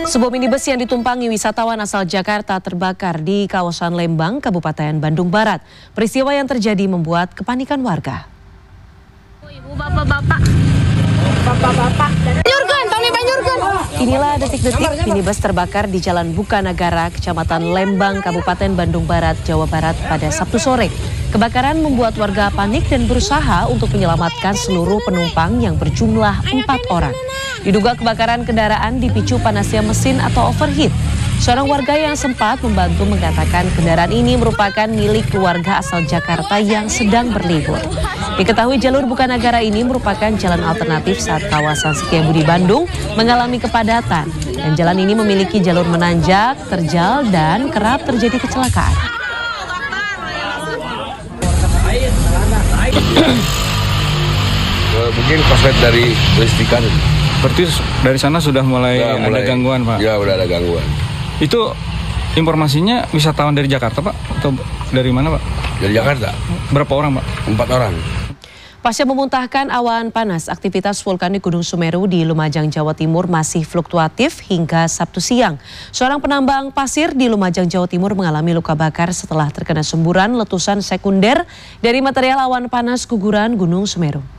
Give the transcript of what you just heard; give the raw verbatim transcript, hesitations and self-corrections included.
Sebuah minibus yang ditumpangi wisatawan asal Jakarta terbakar di kawasan Lembang, Kabupaten Bandung Barat. Peristiwa yang terjadi membuat kepanikan warga. Ibu, bapak-bapak, bapak-bapak, Banjurkan, Tony Banjurkan. Inilah detik-detik minibus terbakar di Jalan Bukanagara, Kecamatan Lembang, Kabupaten Bandung Barat, Jawa Barat pada Sabtu sore. Kebakaran membuat warga panik dan berusaha untuk menyelamatkan seluruh penumpang yang berjumlah empat orang. Diduga kebakaran kendaraan dipicu panasnya mesin atau overheat. Seorang warga yang sempat membantu mengatakan kendaraan ini merupakan milik keluarga asal Jakarta yang sedang berlibur. Diketahui jalur Bukanagara ini merupakan jalan alternatif saat kawasan Setiabudi Bandung mengalami kepadatan. Dan jalan ini memiliki jalur menanjak, terjal, dan kerap terjadi kecelakaan. Mungkin koslet dari listrikan. Berarti dari sana sudah mulai, ya, mulai ada gangguan, Pak? Ya, udah ada gangguan. Itu informasinya wisatawan dari Jakarta, Pak? Atau dari mana, Pak? Dari Jakarta. Berapa orang, Pak? Empat orang. Pasca memuntahkan awan panas, aktivitas vulkanik Gunung Semeru di Lumajang, Jawa Timur masih fluktuatif hingga Sabtu siang. Seorang penambang pasir di Lumajang, Jawa Timur mengalami luka bakar setelah terkena semburan letusan sekunder dari material awan panas guguran Gunung Semeru.